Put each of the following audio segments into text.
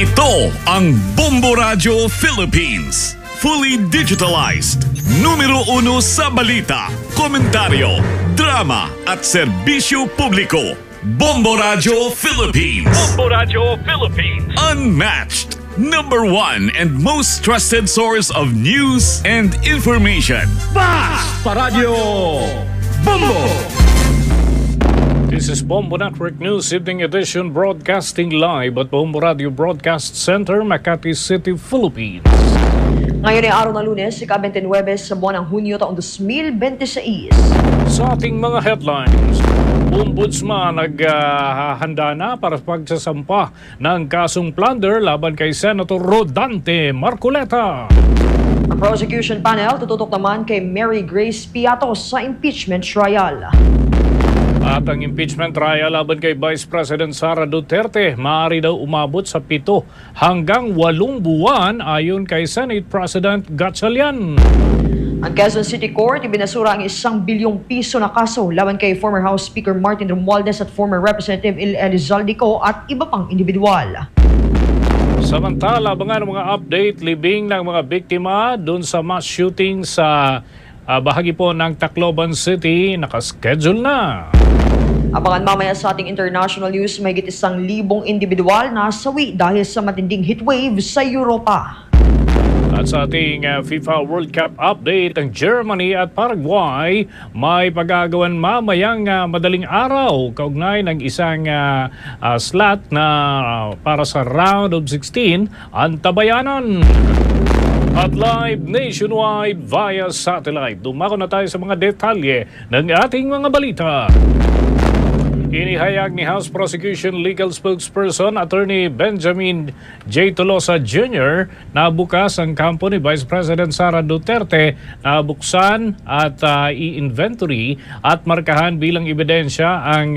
Ito ang Bombo Radio Philippines. Fully digitalized. Numero 1 sa balita, komentaryo, drama at serbisyo publiko. Bombo Radio Philippines. Bombo Radio Philippines. Unmatched. Number 1 and most trusted source of news and information. Basta Radio Bombo! This is Bombo Network News Evening Edition, broadcasting live at Bombo Radio Broadcast Center, Makati City, Philippines. Ngayon ay araw ng Lunes, ika-29 sa buwan ng Hunyo taong 2026. Sa ating mga headlines, Ombudsman naghahanda na para sa pagsasampa ng kasong plunder laban kay Senator Rodante Marcoleta. Ang prosecution panel tututok naman kay Mary Grace Piatos sa impeachment trial. At ang impeachment trial laban kay Vice President Sara Duterte maaari daw umabot sa 7 hanggang 8 buwan ayon kay Senate President Gatchalian. Ang Quezon City Court ibinasura ang 1 bilyong piso na kaso laban kay former House Speaker Martin Romualdez at former Representative Elizaldico at iba pang individual. Samantala, abangan ang mga update libing ng mga biktima doon sa mass shooting sa bahagi po ng Tacloban City, nakaschedule na. Abangan mamaya sa ating international news, mahigit 1,000 individual na sawi dahil sa matinding heatwave sa Europa. At sa ating FIFA World Cup update, ang Germany at Paraguay may pagagawan mamayang madaling araw kaugnay ng isang slot na para sa round of 16 antabayanan. At live nationwide via satellite. Dumako na tayo sa mga detalye ng ating mga balita. Inihayag ni House Prosecution Legal Spokesperson Attorney Benjamin J. Tolosa Jr. na bukas ang kampo ni Vice President Sara Duterte na buksan at i-inventory at markahan bilang ebidensya ang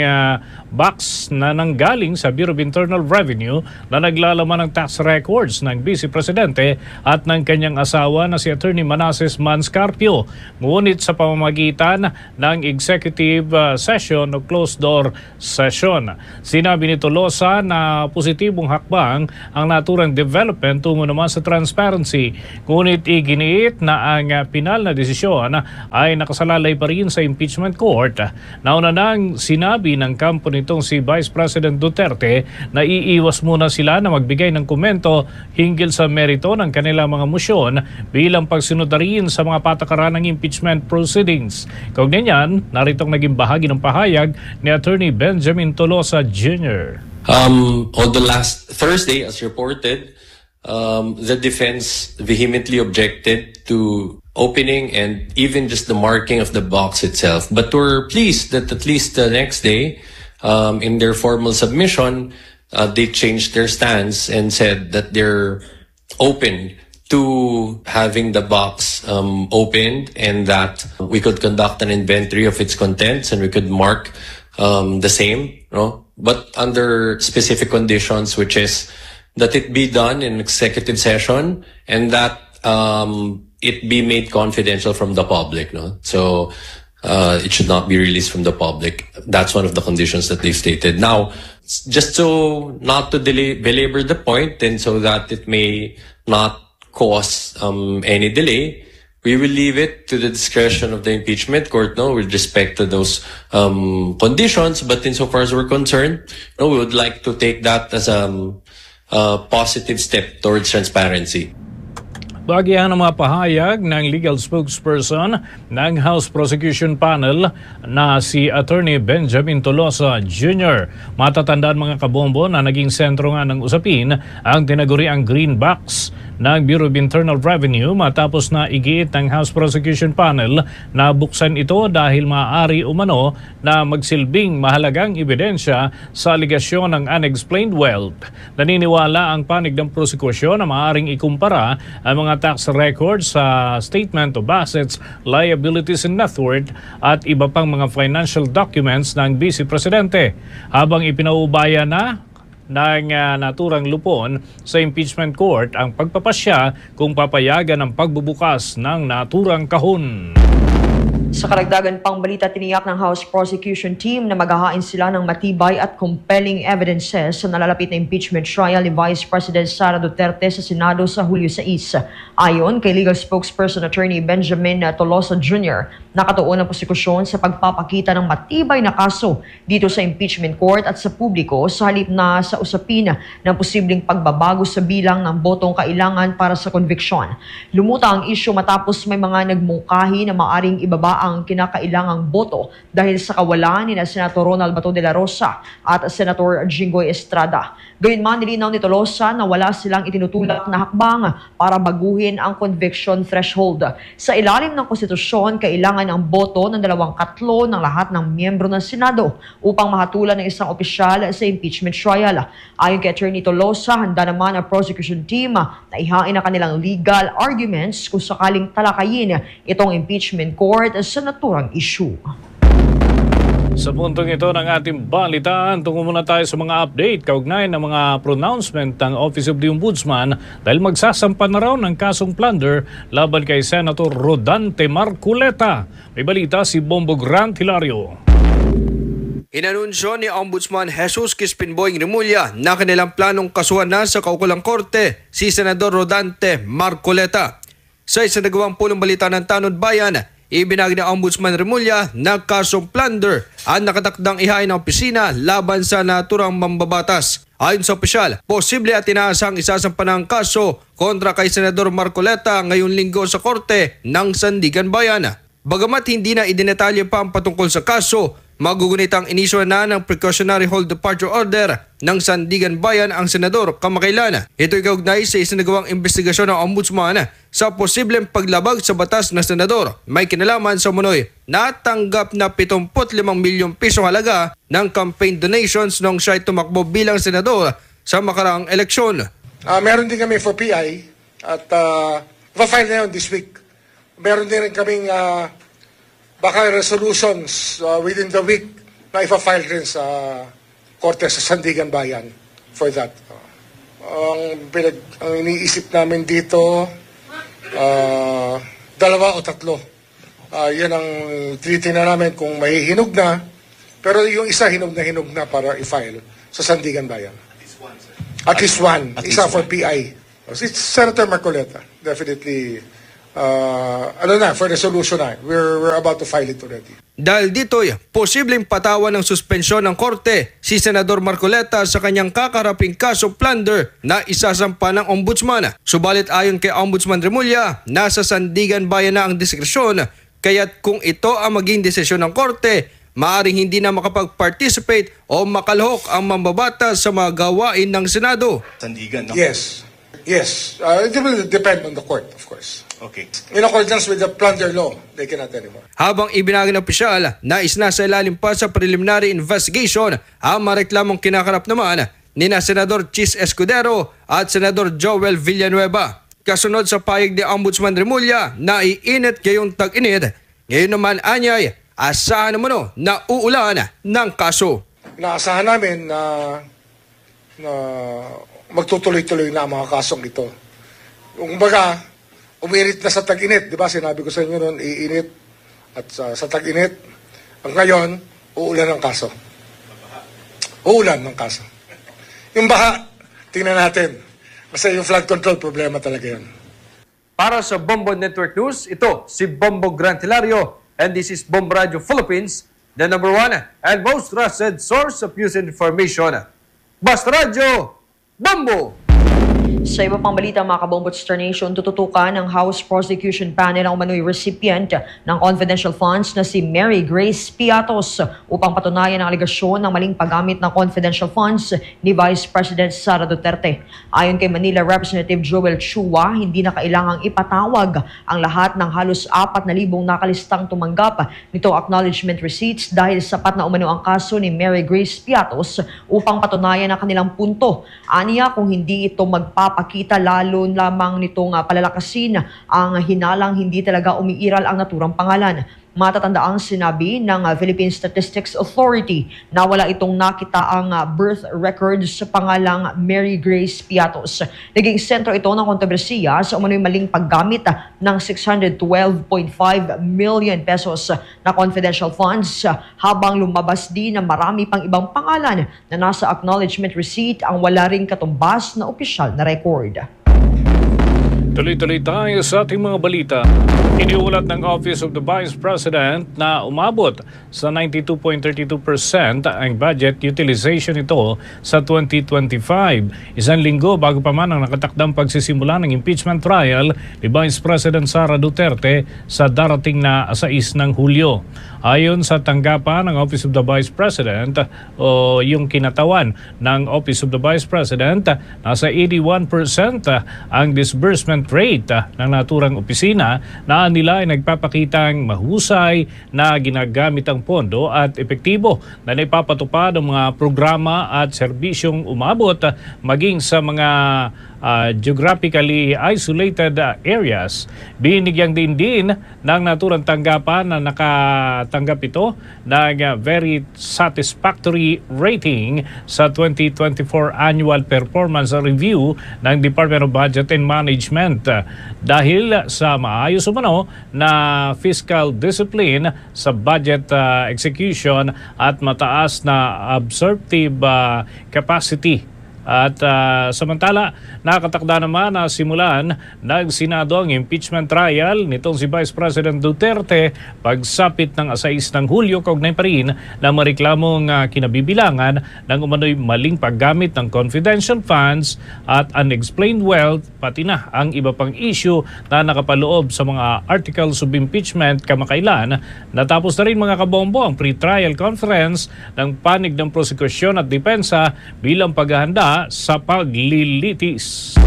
box na nanggaling sa Bureau of Internal Revenue na naglalaman ng tax records ng Vice Presidente at ng kanyang asawa na si Attorney Manasseh Manscarpio. Ngunit sa pamamagitan ng executive session o closed door session. Sinabi ni Tolosa na positibong hakbang ang naturang development tungo naman sa transparency. Ngunit iginiit na ang pinal na desisyon ay nakasalalay pa rin sa impeachment court. Nauna nang sinabi ng kampo nitong si Vice President Duterte na iiwas muna sila na magbigay ng komento hinggil sa merito ng kanilang mga motion bilang pagsunod na rin sa mga patakaran ng impeachment proceedings. Kaugnay niyan, naritong naging bahagi ng pahayag ni Attorney Benjamin Tolosa Jr. On the last Thursday, as reported, the defense vehemently objected to opening and even just the marking of the box itself. But we're pleased that at least the next day, in their formal submission, they changed their stance and said that they're open to having the box opened and that we could conduct an inventory of its contents and we could mark the same, no? But under specific conditions, which is that it be done in executive session and that it be made confidential from the public, no? So it should not be released from the public. That's one of the conditions that they've stated. Now, just so not to belabor the point and so that it may not cause any delay, we will leave it to the discretion of the impeachment court, no, with respect to those conditions. But insofar as we're concerned, no, we would like to take that as a positive step towards transparency. Bagian ng mga pahayag ng legal spokesperson ng House Prosecution Panel na si Attorney Benjamin Tolosa Jr. Matatandaan mga kabombo na naging sentro nga ng usapin ang tinaguriang green box ng Bureau of Internal Revenue matapos na igiit ng House Prosecution Panel na buksan ito dahil maaari umano na magsilbing mahalagang ebidensya sa aligasyon ng unexplained wealth. Naniniwala ang panig ng prosekusyon na maaaring ikumpara ang mga tax records sa Statement of Assets, Liabilities and Net Worth at iba pang mga financial documents ng Vice Presidente habang ipinaubaya na ng naturang lupon sa impeachment court ang pagpapasya kung papayagan ang pagbubukas ng naturang kahon. Sa karagdagan pang balita, tiniyak ng House Prosecution Team na maghahain sila ng matibay at compelling evidences sa nalalapit na impeachment trial ni Vice President Sara Duterte sa Senado sa Hulyo 6. Ayon kay Legal Spokesperson Attorney Benjamin Tolosa Jr., nakatuon ang prosekusyon sa pagpapakita ng matibay na kaso dito sa impeachment court at sa publiko sa halip na sa usapin ng posibleng pagbabago sa bilang ng botong kailangan para sa conviction. Lumuta ang isyu matapos may mga nagmungkahi na maaring ibaba ang kinakailangang boto dahil sa kawalan ni Senator Ronald Bato de la Rosa at Senator Jinggoy Estrada. Gayunman, nilinaw ni Tolosa na wala silang itinutulak na hakbang para baguhin ang conviction threshold. Sa ilalim ng konstitusyon, kailangan ang boto ng 2/3 ng lahat ng miyembro ng Senado upang mahatulan ng isang opisyal sa impeachment trial. Ayon kay Attorney Tolosa, handa naman ang prosecution team na ihain ang kanilang legal arguments kung sakaling talakayin itong impeachment court sa naturang issue. Sa puntong ito ng ating balitaan, tungo muna tayo sa mga update kaugnay ng mga pronouncement ng Office of the Ombudsman dahil magsasampa na raw ng kasong plunder laban kay Senator Rodante Marcoleta. May balita si Bombo Grant Hilario. Inanunsyo ni Ombudsman Jesus Crispin-Boying Remulla na kanilang planong kasuhan na sa kaukulang korte si Senador Rodante Marcoleta. Sa isinagawang pulong balita ng Tanod Bayan, ibinagi ni Ombudsman Remulla na kasong plunder ang nakatakdang ihain ng opisina laban sa naturang mambabatas. Ayon sa opisyal, posible at inaasang isasampa ng kaso kontra kay Senador Marcoleta ngayong linggo sa korte ng Sandigan Bayan. Bagamat hindi na idinetalye pa ang patungkol sa kaso, magugunit ang inisyo na ng precautionary hold departure order ng Sandigan Bayan ang senador kamakailan. Ito'y kaugnay sa isinagawang investigasyon ng Ombudsman sa posibleng paglabag sa batas na senador. May kinalaman sa umunoy natanggap na 75 milyong piso halaga ng campaign donations nung siya'y tumakbo bilang senador sa makaraang eleksyon. Meron din kami for PI at pa-file na yun this week. Meron din rin kaming baka resolutions within the week na ipa-file rin sa Korte sa Sandigan Bayan for that. Ang iniisip namin dito, 2 o 3. Yan ang tinitingnan namin kung mahihinog na, pero yung isa hinog na para i-file sa Sandigan Bayan. At least one. Isa for PI. It's Senator Marcoleta. Definitely, for resolution na. We're about to file it already. Dahil dito'y posibleng patawan ng suspensyon ng korte si Senador Marcoleta sa kanyang kakaraping kaso plunder na isasampa ng Ombudsman. Subalit ayon kay Ombudsman Remulla, nasa Sandigan Bayan na ang diskresyon, kaya't kung ito ang maging desisyon ng korte, maaaring hindi na makapag-participate o makalhok ang mambabatas sa mga gawain ng Senado. Sandigan, no? Yes. It will depend on the court, of course. Okay. In accordance with the plunder law, they cannot anymore. Habang ibinagi ng opisyal na isnasa ilalim pa sa preliminary investigation ang mareklamong kinakarap naman ni Senador Chis Escudero at Senador Joel Villanueva. Kasunod sa pahayag ni Ombudsman Remulla na iinit ngayong tag-init, ngayon naman anyay, asahan naman na uulan ng kaso. Naasahan namin na magtutuloy-tuloy na ang mga kasong ito. Kung baga, umiinit na sa tag-init, di ba? Sinabi ko sa inyo noon, iinit at sa tag-init. Ngayon, uulan ng kaso. Uulan ng kaso. Yung baha, tingnan natin. Kasi yung flood control, problema talaga yun. Para sa Bombo Network News, ito si Bombo Grant Hilario, and this is Bombo Radio Philippines, the #1 and most trusted source of news and information. Basta Radio Bombo! Sa iba pang balita, mga kabombo Star Nation, tututukan ng House Prosecution Panel ang umano'y recipient ng confidential funds na si Mary Grace Piatos upang patunayan ang aligasyon ng maling paggamit ng confidential funds ni Vice President Sara Duterte. Ayon kay Manila Representative Joel Chua, hindi na kailangang ipatawag ang lahat ng halos 4,000 nakalistang tumanggap nito acknowledgement receipts dahil sapat na umano ang kaso ni Mary Grace Piatos upang patunayan ang kanilang punto. Aniya, kung hindi ito magpapakita, lalo lamang nitong palalakasin ang hinalang hindi talaga umiiral ang naturang pangalan. Matatandaang sinabi ng Philippine Statistics Authority na wala itong nakita ang birth record sa pangalang Mary Grace Piatos. Naging sentro ito ng kontrobersiya sa umano'y maling paggamit ng 612.5 million pesos na confidential funds, habang lumabas din na marami pang ibang pangalan na nasa acknowledgement receipt ang wala ring katumbas na opisyal na record. Tuloy-tuloy tayo sa ating mga balita. Iniulat ng Office of the Vice President na umabot sa 92.32% ang budget utilization ito sa 2025. Isang linggo bago pa man ang nakatakdang pagsisimula ng impeachment trial ni Vice President Sara Duterte sa darating na 6 ng Hulyo. Ayon sa tanggapan ng Office of the Vice President o yung kinatawan ng Office of the Vice President, nasa 81% ang disbursement rate ng naturang opisina na nila ay nagpapakitang mahusay na ginagamit ang pondo at epektibo na naipapatupad ang mga programa at serbisyong umabot maging sa mga geographically isolated areas. Binigyan din ng naturang tanggapan na nakatanggap ito ng very satisfactory rating sa 2024 Annual Performance Review ng Department of Budget and Management dahil sa maayos umano na fiscal discipline sa budget execution at mataas na absorptive capacity. At samantala, nakatakda naman na simulan ng Senado ang impeachment trial nitong si Vice President Duterte pagsapit ng 6 ng Hulyo, kaugnay pa rin na mareklamong kinabibilangan ng umano'y maling paggamit ng confidential funds at unexplained wealth, pati na ang iba pang issue na nakapaloob sa mga articles of impeachment kamakailan. Natapos na rin mga kabombo ang pre-trial conference ng panig ng prosekusyon at depensa bilang paghahanda sa paglilitis.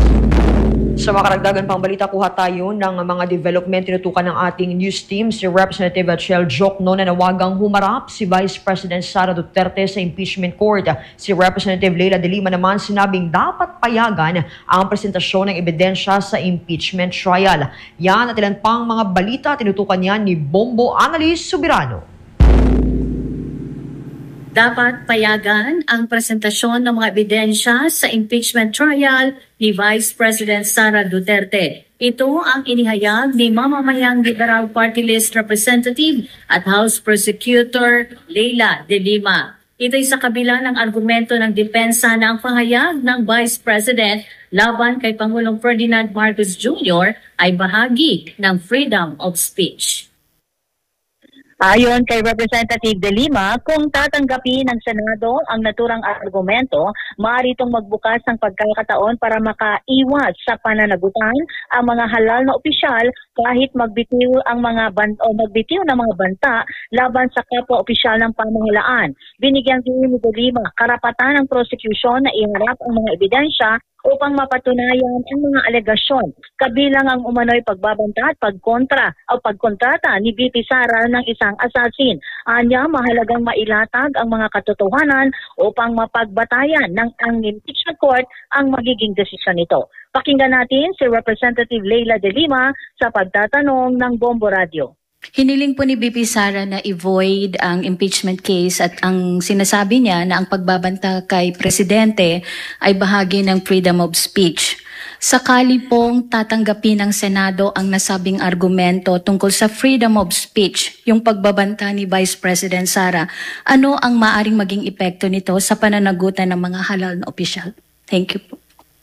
Sa mga karagdagan pang balita, kuha tayo ng mga development tinutukan ng ating news team. Si Representative Chel Jokno na nawagang humarap si Vice President Sara Duterte sa impeachment court. Si Representative Leila De Lima naman sinabing dapat payagan ang presentasyon ng ebidensya sa impeachment trial. Yan at ilan pang mga balita tinutukan niya ni Bombo Annalise Subirano. Dapat payagan ang presentasyon ng mga ebidensya sa impeachment trial ni Vice President Sara Duterte. Ito ang inihayag ni mamamayang Liberal Party List Representative at House Prosecutor Leila De Lima. Ito'y sa kabila ng argumento ng depensa na ang pahayag ng Vice President laban kay Pangulong Ferdinand Marcos Jr. ay bahagi ng freedom of speech. Ayon kay Representative De Lima, kung tatanggapin ng Senado ang naturang argumento, maaari itong magbukas ng pagkakataon para makaiwas sa pananagutan ang mga halal na opisyal kahit magbitiw ang mga magbitiw ng mga banta laban sa kapwa opisyal ng pamahalaan. Binigyan din ni De Lima karapatan ng prosecution na iharap ang mga ebidensya upang mapatunayan ang mga alegasyon, kabilang ang umano'y pagbabanta at pagkontrata ni VP Sara ng isang assassin. Anya, mahalagang mailatag ang mga katotohanan upang mapagbatayan ng ang impeachment court ang magiging desisyon nito. Pakinggan natin si Representative Leila De Lima sa pagtatanong ng Bombo Radio. Hiniling po ni VP Sara na i-void ang impeachment case at ang sinasabi niya na ang pagbabanta kay Presidente ay bahagi ng freedom of speech. Sakali pong tatanggapin ng Senado ang nasabing argumento tungkol sa freedom of speech, yung pagbabanta ni Vice President Sara, ano ang maaring maging epekto nito sa pananagutan ng mga halal na opisyal? Thank you po.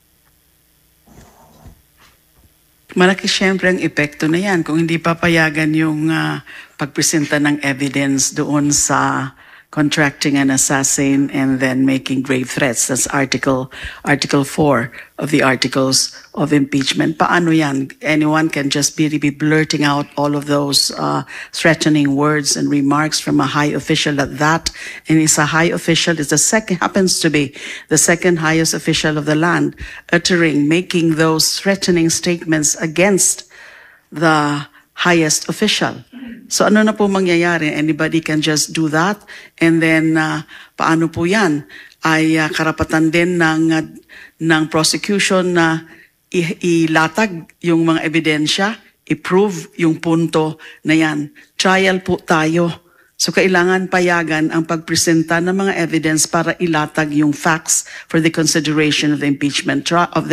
Malaki siyempre ang epekto na yan kung hindi papayagan yung pagpresenta ng evidence doon sa contracting an assassin and then making grave threats. That's Article 4 of the Articles of Impeachment. Paano yan? Anyone can just be blurting out all of those threatening words and remarks from a high official at that. And it's a high official, happens to be the second highest official of the land, making those threatening statements against the highest official. So ano na po mangyayari? Anybody can just do that, and then paano po yan? Ay karapatan din ng prosecution na ilatag yung mga ebidensya i-prove yung punto na yan. Trial po tayo. So kailangan payagan ang pagpresenta ng mga evidence para ilatag yung facts for the consideration of the impeachment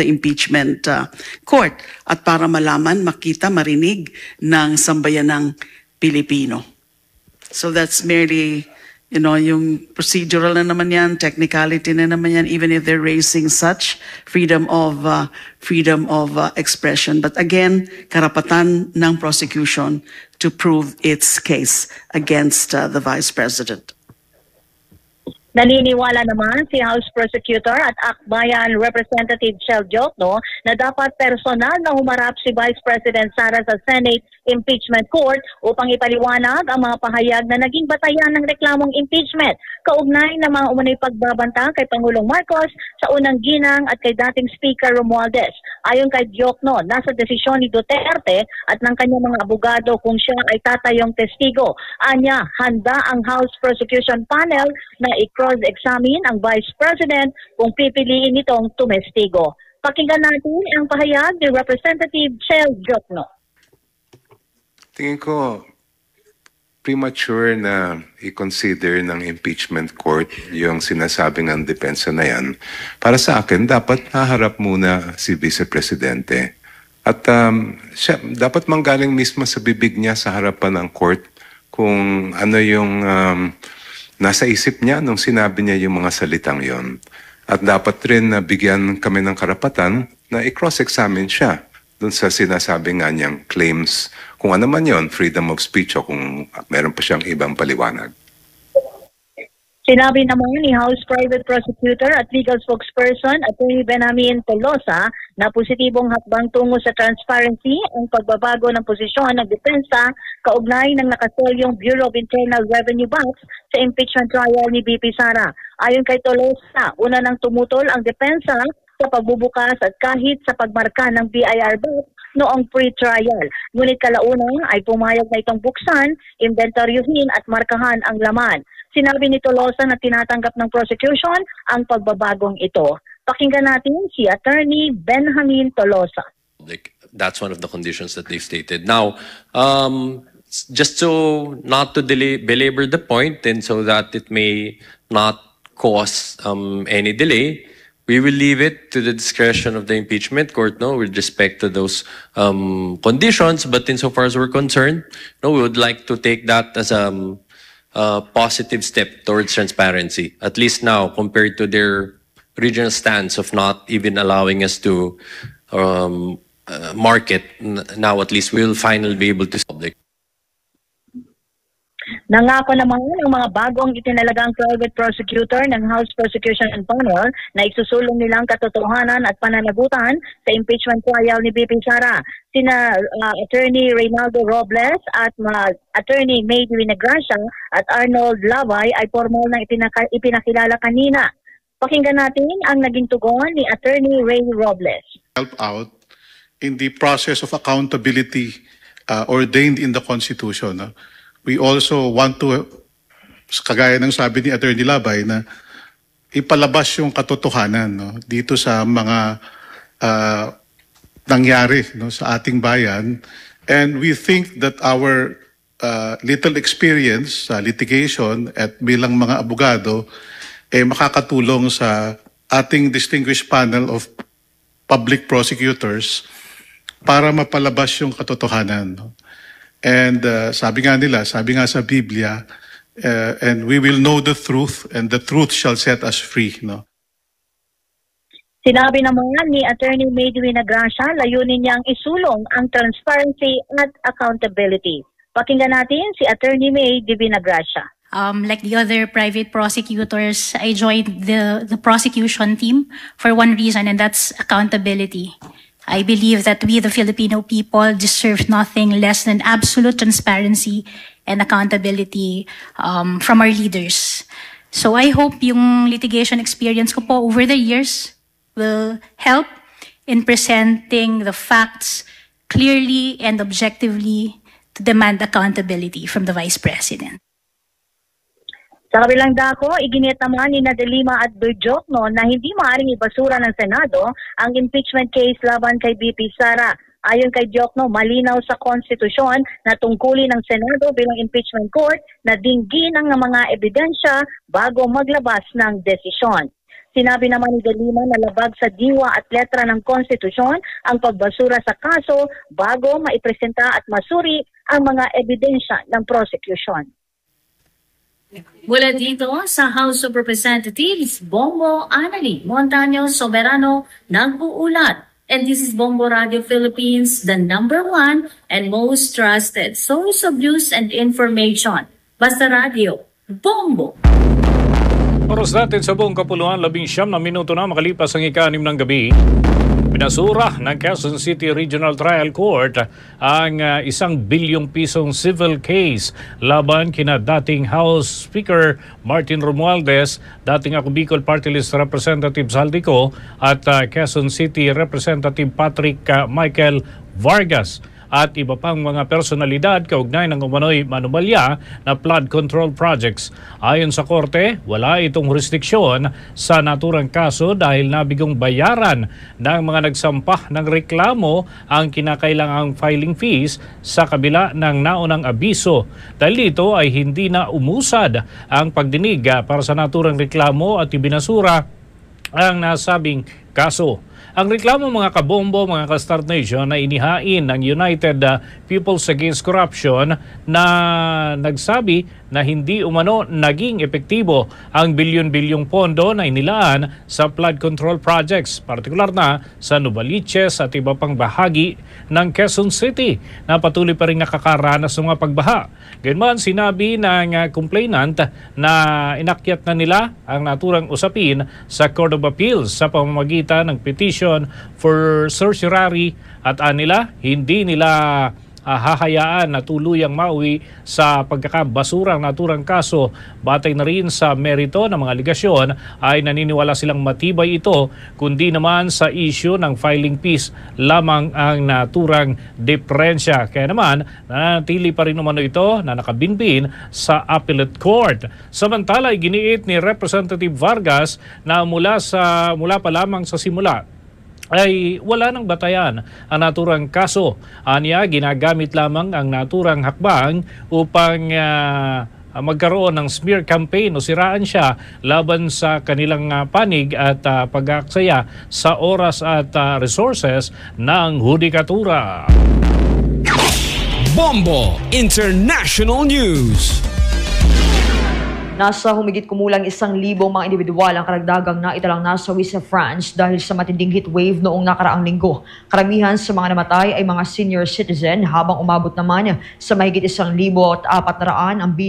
court at para malaman, makita, marinig ng sambayanang Pilipino. So that's merely, yung procedural na naman yan, technicality na naman yan, even if they're raising such freedom of expression. But again, karapatan ng prosecution to prove its case against the Vice President. Naniniwala naman si House Prosecutor at Akbayan Representative Chel Diokno na dapat personal na humarap si Vice President Sara sa Senate Impeachment Court upang ipaliwanag ang mga pahayag na naging batayan ng reklamong impeachment kaugnay ng mga umunay pagbabanta kay Pangulong Marcos sa unang ginang at kay dating Speaker Romualdez. Ayon kay Diokno, nasa desisyon ni Duterte at ng kanyang mga abogado kung siya ay tatayong testigo. Anya, handa ang House Prosecution Panel na i-cross-examine ang Vice President kung pipiliin itong tumestigo. Pakinggan natin ang pahayag ni Representative Chel Diokno. Tingin ko premature na i-consider ng impeachment court yung sinasabing ang depensa na yan. Para sa akin, dapat haharap muna si Vice Presidente. At siya, dapat manggaling mismo sa bibig niya sa harapan ng court kung ano yung nasa isip niya nung sinabi niya yung mga salitang yon. At dapat rin na bigyan kami ng karapatan na i-cross-examine siya dun sa sinasabi nga niyang claims, kung ano man yon, freedom of speech o kung meron pa siyang ibang paliwanag. Sinabi naman ni House Private Prosecutor at Legal Spokesperson Atty. Benjamin Tolosa na positibong hakbang tungo sa transparency ang pagbabago ng posisyon ng depensa kaugnay ng nakaselyong Bureau of Internal Revenue Box sa impeachment trial ni VP Sara. Ayon kay Tolosa, una nang tumutol ang depensa sa pagbubukas at kahit sa pagmarka ng BIR box noong pre-trial. Ngunit kalaunan ay pumayag na itong buksan, inventoryuhin at markahan ang laman. Sinabi ni Tolosa na tinatanggap ng prosecution ang pagbabagong ito. Pakinggan natin si Attorney Benjamin Tolosa. That's one of the conditions that they've stated. Now, just so not to belabor the point and so that it may not cause any delay, we will leave it to the discretion of the impeachment court, with respect to those conditions. But insofar as we're concerned, we would like to take that as a positive step towards transparency. At least now, compared to their original stance of not even allowing us to market, now at least we'll finally be able to public. Nangako naman ang mga bagong itinalagang private prosecutor ng House Prosecution Panel na isusulong nilang katotohanan at pananagutan sa impeachment trial ni VP Sara. Sina Attorney Reynaldo Robles at Attorney May Winagracia at Arnold Lavay ay formal na ipinakilala kanina. Pakinggan natin ang naging tugon ni Attorney Ray Robles. Help out in the process of accountability ordained in the Constitution. We also want to, kagaya ng sabi ni Attorney Labay, na ipalabas yung katotohanan dito sa mga nangyari sa ating bayan. And we think that our little experience sa litigation at bilang mga abogado makakatulong sa ating distinguished panel of public prosecutors para mapalabas yung katotohanan. And sabi nga sa Biblia, and we will know the truth and the truth shall set us free. Sinabi naman ni Attorney May Winagracia, layunin niyang isulong ang transparency at accountability. Pakinggan natin si Attorney May Winagracia. Like the other private prosecutors, I joined the prosecution team for one reason, and that's accountability. I believe that we, the Filipino people, deserve nothing less than absolute transparency and accountability from our leaders. So I hope yung litigation experience ko po over the years will help in presenting the facts clearly and objectively to demand accountability from the Vice President. Sa kabilang dako, iginit naman ni De Lima at Diokno na hindi maaaring ibasura ng Senado ang impeachment case laban kay VP Sara. Ayon kay Diokno, malinaw sa konstitusyon na tungkulin ng Senado bilang impeachment court na dinggin ang mga ebidensya bago maglabas ng desisyon. Sinabi naman ni De Lima na labag sa diwa at letra ng konstitusyon ang pagbasura sa kaso bago maipresenta at masuri ang mga ebidensya ng prosecution. Mula dito sa House of Representatives, Bongo Anali Montaño Soberano nagbuulat. And this is Bongo Radio Philippines, the #1 and most trusted source of news and information. Basta Radio, Bongo! Oras natin sa buong kapuluan, 19 na minuto na makalipas ang ika-6 ng gabi. Pinasura ng Quezon City Regional Trial Court ang 1 bilyong pisong civil case laban kina dating House Speaker Martin Romualdez, dating ako Bicol Party List Representative Saldico at Quezon City Representative Patrick Michael Vargas at iba pang mga personalidad kaugnay ng umano'y manumalya na flood control projects. Ayon sa korte, wala itong jurisdiksyon sa naturang kaso dahil nabigong bayaran ng mga nagsampah ng reklamo ang kinakailangang filing fees sa kabila ng naunang abiso. Dahil dito ay hindi na umusad ang pagdinig para sa naturang reklamo at ibinasura ang nasabing kaso. Ang reklamo mga kabombo, mga ka-Start Nation na inihain ng United Peoples Against Corruption na nagsabi na hindi umano naging epektibo ang bilyon-bilyong pondo na inilaan sa flood control projects, partikular na sa Novaliches at iba pang bahagi ng Quezon City na patuloy pa rin nakakaranas ng mga pagbaha. Gayunman, sinabi ng complainant na inakyat na nila ang naturang usapin sa Court of Appeals sa pamamagitan ng petition for certiorari at nila hindi nila hahayaan na tuluyang mauwi sa pagkakabasurang naturang kaso. Batay na rin sa merito ng mga aligasyon ay naniniwala silang matibay ito, kundi naman sa issue ng filing fees lamang ang naturang diferensya. Kaya naman, nanatili pa rin umano ito na nakabinbin sa appellate court. Samantala, iginiit ni Representative Vargas na mula pa lamang sa simula ay wala nang batayan ang naturang kaso. Aniya, ginagamit lamang ang naturang hakbang upang magkaroon ng smear campaign o siraan siya laban sa kanilang panig at pag-aaksaya sa oras at resources ng hudikatura. Bombo International News. Nasa humigit kumulang 1,000 mga individual ang karagdagang naitalang nasawi sa France dahil sa matinding heat wave noong nakaraang linggo. Karamihan sa mga namatay ay mga senior citizen habang umabot naman sa mahigit 1,400 ang